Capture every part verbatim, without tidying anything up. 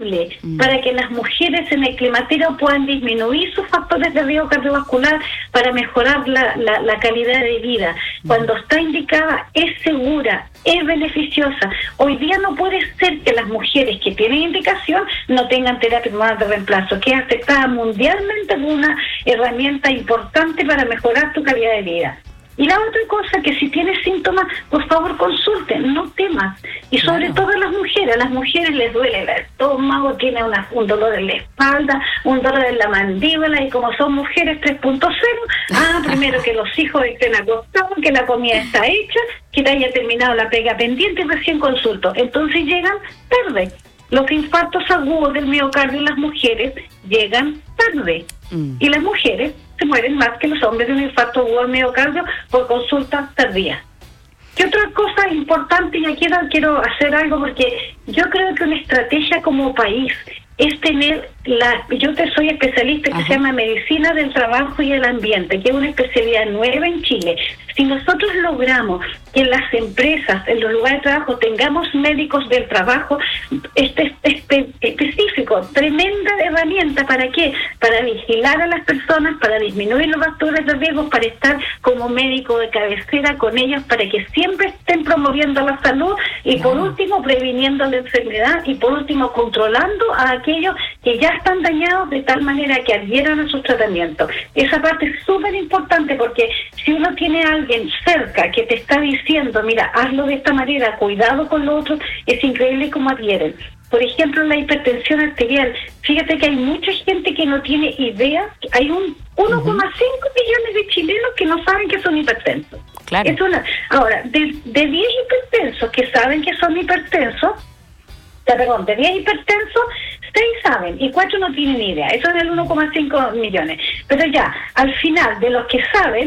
posible mm. para que las mujeres en el climaterio puedan disminuir sus factores de riesgo cardiovascular para mejorar la, la, la calidad de vida. Mm. Cuando está indicada, es segura, es beneficiosa. Hoy día no puede ser que las mujeres que tienen indicación no tengan terapia hormonal de reemplazo, que es aceptada mundialmente como una herramienta importante para mejorar tu calidad de vida. Y la otra cosa, que si tienes síntomas, por favor consulten, no temas. Y sobre claro. todo a las mujeres, a las mujeres les duele el estómago, tienen una, un dolor en la espalda, un dolor en la mandíbula, y como son mujeres tres punto cero, ah, primero que los hijos estén acostados, que la comida está hecha, que te haya terminado la pega pendiente y recién consulto. Entonces llegan tarde. Los infartos agudos del miocardio en las mujeres llegan tarde. Mm. Y las mujeres se mueren más que los hombres de un infarto agudo del miocardio por consultas tardías. ¿Qué otra cosa importante? Y aquí quiero hacer algo, porque yo creo que una estrategia como país es tener la... Yo te soy especialista que Ajá. se llama Medicina del Trabajo y el Ambiente, que es una especialidad nueva en Chile. Si nosotros logramos que en las empresas, en los lugares de trabajo, tengamos médicos del trabajo este, este específico, tremenda herramienta. ¿Para qué? Para vigilar a las personas, para disminuir los factores de riesgo, para estar como médico de cabecera con ellos, para que siempre estén promoviendo la salud y por último previniendo la enfermedad y por último controlando a aquellos que ya están dañados de tal manera que adhieran a sus tratamientos. Esa parte es súper importante, porque si uno tiene a alguien cerca que te está diciendo, mira, hazlo de esta manera, cuidado con lo otro, es increíble cómo adhieren. Por ejemplo, la hipertensión arterial. Fíjate que hay mucha gente que no tiene idea. Hay un uno coma cinco uh-huh. millones de chilenos que no saben que son hipertensos. Claro. Es una, ahora, de, de diez hipertensos que saben que son hipertensos, perdón, de diez hipertensos, seis saben y cuatro no tienen ni idea. Eso es el uno coma cinco millones. Pero ya, al final, de los que saben,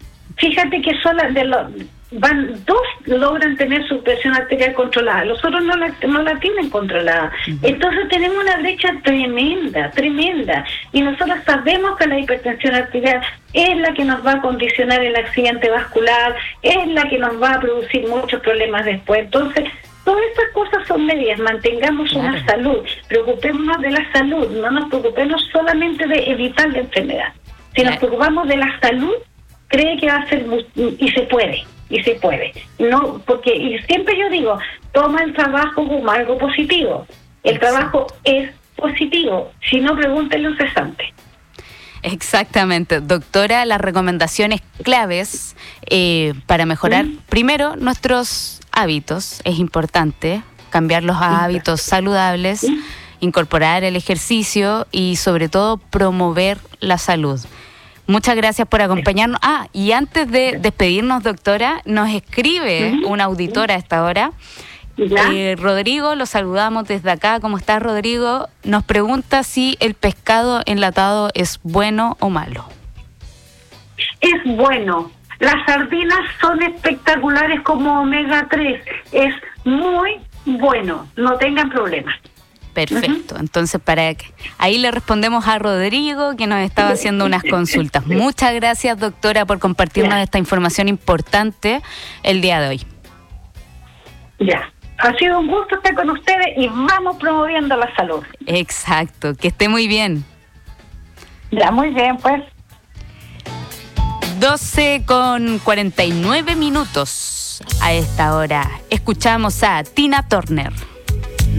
fíjate que solo de los van dos logran tener su presión arterial controlada, los otros no la, no la tienen controlada. Uh-huh. Entonces tenemos una brecha tremenda, tremenda. Y nosotros sabemos que la hipertensión arterial es la que nos va a condicionar el accidente vascular, es la que nos va a producir muchos problemas después. Entonces, todas estas cosas son medidas. Mantengamos claro. una salud, preocupémonos de la salud, no nos preocupemos solamente de evitar la enfermedad. Si claro. nos preocupamos de la salud, cree que va a ser, y se puede, y se puede. No, porque y siempre yo digo, toma el trabajo como algo positivo. El Exacto. trabajo es positivo, si no, pregúntele a un cesante. Exactamente. Doctora, las recomendaciones claves eh, para mejorar, ¿Mm? primero, nuestros hábitos. Es importante cambiar los hábitos saludables, ¿Mm? incorporar el ejercicio y sobre todo promover la salud. Muchas gracias por acompañarnos. Ah, y antes de despedirnos, doctora, nos escribe ¿Mm? una auditora a esta hora. Eh, Rodrigo, lo saludamos desde acá. ¿Cómo estás, Rodrigo? Nos pregunta si el pescado enlatado es bueno o malo. Es bueno. Las sardinas son espectaculares como omega tres. Es muy bueno. No tengan problemas. Perfecto. Uh-huh. Entonces, para que ahí le respondemos a Rodrigo, que nos estaba haciendo unas consultas. Muchas gracias, doctora, por compartirnos ya. esta información importante el día de hoy. Ya. Ha sido un gusto estar con ustedes y vamos promoviendo la salud. Exacto. Que esté muy bien. Ya, muy bien, pues. doce con cuarenta y nueve minutos a esta hora. Escuchamos a Tina Turner.